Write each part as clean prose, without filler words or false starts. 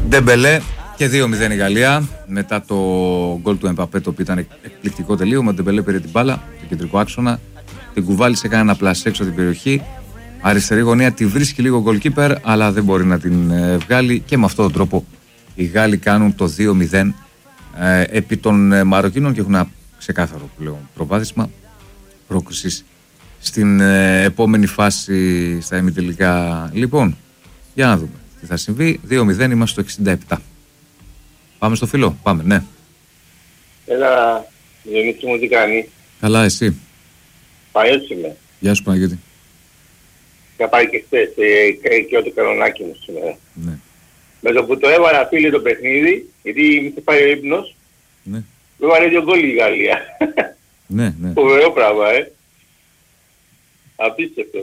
Ντεμπελέ και 2-0 η Γαλλία. Μετά το γκολ του Εμπαπέ, το οποίο ήταν εκπληκτικό τελείωμα. Ντεμπελέ πήρε την μπάλα, το κεντρικό άξονα, την κουβάλισε, έκανε ένα πλασέ έξω από την περιοχή. Αριστερή γωνία, τη βρίσκει λίγο goalkeeper, αλλά δεν μπορεί να την βγάλει. Και με αυτόν τον τρόπο οι Γάλλοι κάνουν το 2-0 επί των Μαροκίνων και έχουν ένα ξεκάθαρο πλέον προβάδισμα πρόκρισης στην επόμενη φάση στα ημιτελικά. Λοιπόν, για να δούμε τι θα συμβεί. 2-0, είμαστε στο 67. Πάμε στο φίλο, πάμε, ναι. Έλα, Διονύση μου, τι κάνει? Καλά, εσύ? Παναγιώτης είμαι. Γεια σου, Παναγιώτη. Είχα πάει και χθες και ό,τι κανονάκι μου σήμερα. Ναι. Με το που το έβαλα φίλε το παιχνίδι, γιατί με είχε πάει ο ύπνος, Ναι. μου έβαλε 2 γκολ η Γαλλία. Ναι, ναι. Φοβερό πράγμα, Απίστευτο.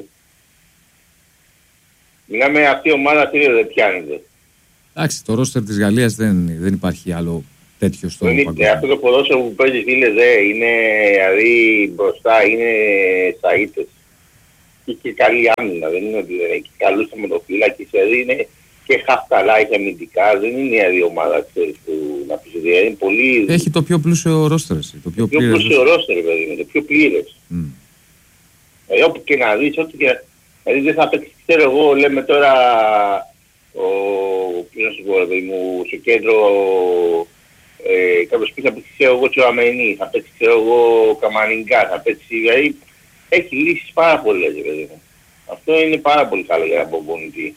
Μιλάμε, αυτή η ομάδα φίλε δεν πιάνεται. Εντάξει, το ρόστερ της Γαλλίας δεν υπάρχει άλλο τέτοιο στο παγκόσμιο. Αυτό το ποδόσφαιρο που παίζει φίλε είναι, δηλαδή μπροστά είναι σαΐτες. Και καλή άμυνα, δεν είναι ότι δεν έχει καλούς θεματοφύλακες, δηλαδή είναι και χαφταλά, έχει αμυντικά, δεν είναι η άλλη ομάδα, ξέρεις, που να πεις ότι είναι πολύ... Έχει το πιο πλούσιο ρόστερ, το πιο πλούσιο ρόστερ, δηλαδή, το πιο πλήρες. Όπου και να δεις, ό,τι και... Δηλαδή δεν θα παίξει, ξέρω εγώ, λέμε τώρα, ποιος να σου πω, δηλαδή μου, στο κέντρο, κάποιος πει θα παίξει, ξέρω εγώ, Τσουαμενί, θα παίξει, ξέρω εγώ, Καμανιγκά, θα παίξει, δηλαδή, έχει λύσεις πάρα πολλές, δηλαδή. Αυτό είναι πάρα πολύ καλό για να προπονητή.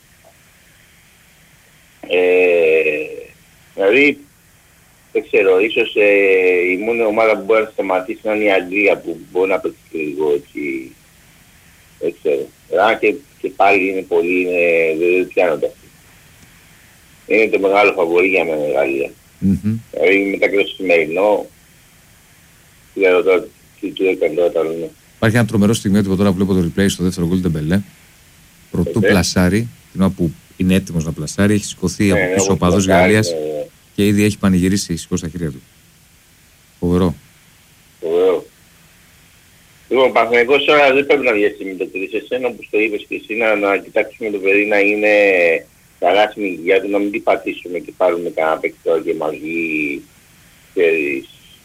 Δηλαδή, δεν ξέρω, ίσως η μόνη ομάδα που μπορεί να σταματήσει να είναι η Αγγλία που μπορεί να παίξει λίγο έτσι, δεν ξέρω. Και πάλι είναι πολύ, δεν πιάνονται αυτοί. Είναι το μεγάλο φαβορί για μένα η Γαλλία. Δηλαδή μετά και το σημερινό, ξέρω τώρα τι έκανε τώρα τα λένε. Υπάρχει ένα τρομερό στιγμιότυπο τώρα που βλέπω το replay στο δεύτερο γκολ Ντεμπελέ. Πρωτού πλασάρει, την ώρα που είναι έτοιμος να πλασάρει, έχει σηκωθεί από πίσω ο παδός Γαλλίας και ήδη έχει πανηγυρίσει, σηκώσει τα χέρια του. Φοβερό. Φοβερό. Λοιπόν, ο Παναθηναϊκός τώρα δεν πρέπει να διασημειωθεί εσένα, όπως το είπες και εσύ, να κοιτάξουμε το παιδί να είναι καλά στην υγεία του, να μην την πατήσουμε και πάρουμε κανένα παίκτη τώρα και μαζί, ξέρεις.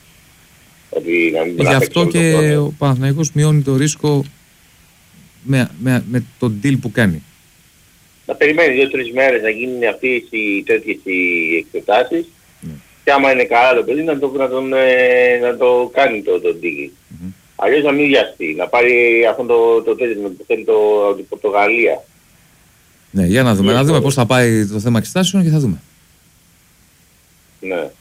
Γι' αυτό και ο Παναθηναϊκός μειώνει το ρίσκο με τον deal που κάνει. Να περιμένει 2-3 μέρες να γίνουν αυτές οι τέτοιες οι εξετάσεις και άμα είναι καλά το παιδί να το κάνει το deal. Αλλιώς να μην βιαστεί, να πάρει αυτό το τέτοιο που θέλει την Πορτογαλία. Ναι, για να δούμε, να δούμε πώς θα πάει το θέμα εξετάσεων και θα δούμε. Ναι.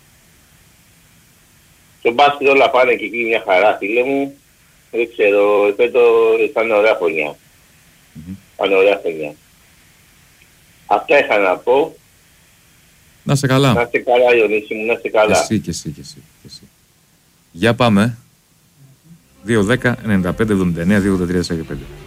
Στο μπάσκετ όλα πάνε και εκεί μια χαρά, φίλε μου. Δεν ξέρω, θα είναι ωραία χρονιά. Θα είναι ωραία χρονιά. Αυτά είχα να πω. Να είσαι καλά. Να είστε καλά, Ιωνίση μου, να είστε καλά. Και εσύ. Για πάμε. 2-10-95-79-2-83-45.